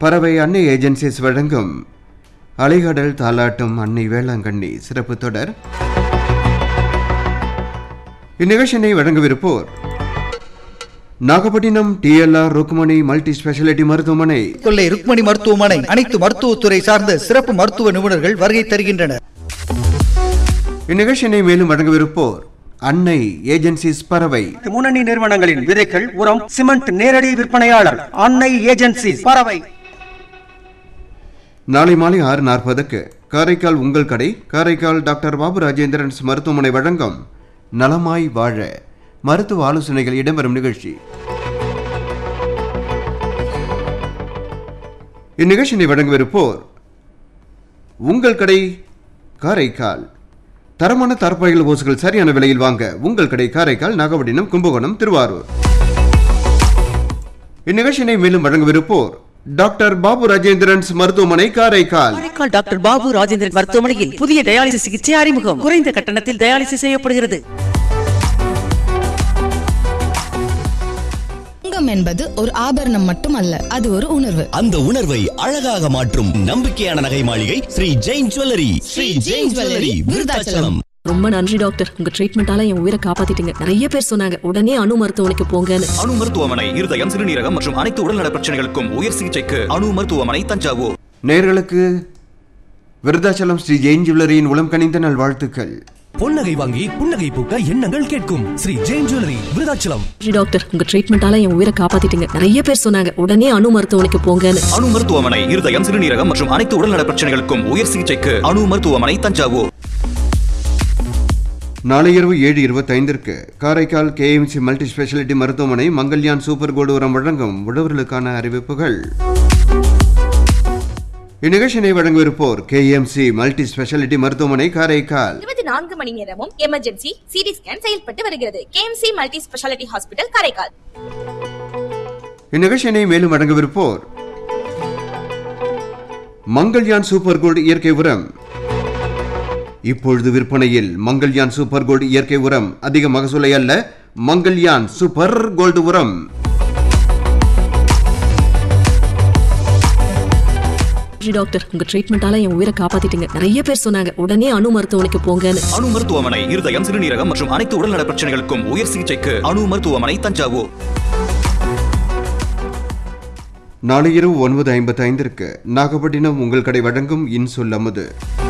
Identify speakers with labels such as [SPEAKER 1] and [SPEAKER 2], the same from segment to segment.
[SPEAKER 1] பறவை அன்னை ஏஜென்சிஸ் வழங்கும் அலைகடல் தாலாட்டும் அன்னை வேளாங்கண்ணி சிறப்பு தொடர். இந்நிகழ்ச்சியினை வழங்கவிருப்போர் Nagapattinam DLR Rukmani multi speciality மருத்துவமனை.
[SPEAKER 2] கொல்லை ருக்மணி மருத்துவமனை அனைத்து மருத்துவத்துறை சார்ந்த சிறப்பு மருத்துவ நிபுணர்கள் வருகை தருகின்றனர்.
[SPEAKER 1] இந்நிகழ்ச்சியினை மேலும் வழங்கவிருப்போர் அன்னை ஏஜென்சிஸ் பறவை.
[SPEAKER 3] முன்னணி நிறுவனங்களின் விதைகள், உரம், சிமெண்ட் நேரடி விற்பனையாளர் அன்னை ஏஜென்சிஸ் பறவை.
[SPEAKER 1] நாளை மாலை 6:40 காரைக்கால் உங்கள் கடை காரைக்கால் டாக்டர் பாபு ராஜேந்திரன்ஸ் மருத்துவமனை வழங்கும் நலமாய் வாழ மருத்துவ ஆலோசனைகள் இடம்பெறும் நிகழ்ச்சி. இந்நிகழ்ச்சியை வழங்கவிருப்போர் உங்கள் கடை காரைக்கால். தரமான தார்பாய்கள் ஓசுகள் சரியான விலையில் வாங்க உங்கள் கடை காரைக்கால், நாகப்பட்டினம், கும்பகோணம், திருவாரூர். இந்நிகழ்ச்சியை மேலும் வழங்கவிருப்போர் டாக்டர் பாபு ராஜேந்திரன்ஸ் மருத்துவமனை காரைக்கால்.
[SPEAKER 4] டாக்டர் பாபு ராஜேந்திரன் மருத்துவமனையில் புதிய டயாலிசிஸ் சிகிச்சை அறிமுகம். குறைந்த கட்டணத்தில் டயாலிசிஸ் செய்யப்படுகிறது.
[SPEAKER 5] என்பது ஒரு ஆபரணம் மட்டுமல்ல, அது ஒரு உணர்வு.
[SPEAKER 6] அந்த உணர்வை அழகாக மாற்றும் நம்பிக்கையான நகை மாளிகை ஸ்ரீ ஜெயின் ஜுவல்லரி. ஸ்ரீ ஜெயின் ஜுவல்லரி, விருதாச்சலம்.
[SPEAKER 7] ரொம்ப நன்றி டாக்டர், உங்க ட்ரீட்மெண்டால என் உயிரை காப்பாத்திட்டீங்க. நிறைய பேர் சொன்னாங்க உடனே அணு மருத்துவமனைக்கு போங்கன்னு.
[SPEAKER 8] அணு மருத்துவமனை இருதயம், சிறுநீரகம் மற்றும் அனைத்து உடல்நல பிரச்சனைகளுக்கும் உயர் சிகிச்சைக்கு அணு மருத்துவமனை, தஞ்சாவூர்.
[SPEAKER 1] நேயர்களுக்கு விருதாச்சலம் ஸ்ரீ ஜெயின் ஜுவல்லரியின் உளம் கனிந்த நல் வாழ்த்துக்கள்.
[SPEAKER 6] பொன்னகை வாங்கி புன்னகை பூக்க எண்ணங்கள் கேட்கும் ஸ்ரீ ஜெயின் ஜுவல்லரி, விருதாச்சலம்.
[SPEAKER 7] டாக்டர், உங்க ட்ரீட்மெண்டால என் உயிரை காப்பாத்திட்டீங்க. நிறைய பேர் சொன்னாங்க உடனே அணு மருத்துவமனைக்கு போங்கன்னு.
[SPEAKER 8] அணு மருத்துவமனை இருதயம், சிறுநீரகம் மற்றும் அனைத்து உடல்நல பிரச்சனைகளுக்கும் உயர் சிகிச்சைக்கு அணு மருத்துவமனை, தஞ்சாவூர்.
[SPEAKER 1] நாளை இரவு 7:25 காரைக்கால் கேஎம்சி மல்டி ஸ்பெஷாலிட்டி மருத்துவமனை மங்கல்யான் சூப்பர் கோல்டு உரம் வழங்கும் உழவர்களுக்கான அறிவிப்புகள். இந்நிகழ்ச்சியை வழங்கவிருப்போர் கேஎம்சி மல்டி ஸ்பெஷாலிட்டி மருத்துவமனை காரைக்கால்.
[SPEAKER 9] 24 மணி நேரமும் எமர்ஜென்சி சிடி ஸ்கேன் செயல்பட்டு வருகிறது. KMC multi speciality hospital Karaikal.
[SPEAKER 1] இந்நிகழ்ச்சியை மேலும் வழங்கவிருப்போர் மங்கல்யான் சூப்பர் கோல்டு இயற்கை உரம். இப்பொழுது விற்பனையில் மங்கல்யான் சூப்பர் கோல்டு இயற்கை உரம். அதிக மகசூலை அல்ல, மங்கல்யான் சூப்பர் கோல்டு உரம்.
[SPEAKER 7] டாக்டர், உங்க ட்ரீட்மெண்டால என் உயிரை காப்பாத்திட்டீங்க. நிறைய பேர் சொன்னாங்க உடனே அணு மருத்துவமனைக்கு போங்கன்னு.
[SPEAKER 8] அணு மருத்துவமனை இருதயம், சிறுநீரகம் மற்றும் அனைத்து உடல்நல பிரச்சனைகளுக்கும் உயர் சிகிச்சைக்கு அணு மருத்துவமனை, தஞ்சாவூர்.
[SPEAKER 1] நாளை இரவு 9:55 நாகப்பட்டினம் உங்கள் கடை வழங்கும் இன்சொல் அமுது.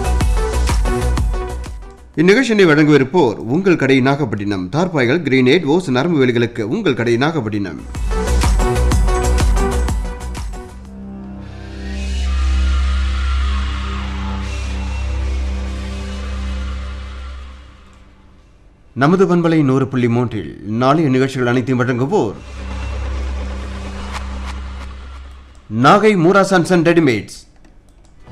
[SPEAKER 1] இந்நிகழ்ச்சியை வழங்கவிருப்போர் உங்கள் கடை நாகப்பட்டினம். தார்பாய்கள், கிரீனேட், ஓஸ், நரம்பு வேலிகளுக்கு உங்கள் கடை நாகப்பட்டினம். நமது பண்பலை 100.3 நாளைய நிகழ்ச்சிகள் அனைத்தையும் வழங்குவோர் நாகை மூராசன்சன் ரெடிமேட்ஸ்.